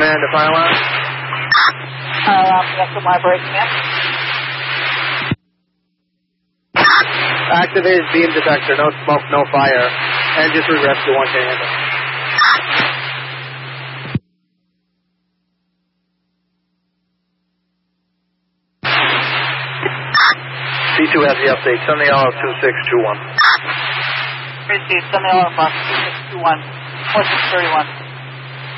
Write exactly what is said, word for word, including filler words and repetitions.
command to fire alarm? Fire alarm, yes, am I breaking in? Activated beam detector, no smoke, no fire. Engine three rescue one can handle. C two has the update. Send the L two six two one. Received. Send the alarm box two six two one. four six three one.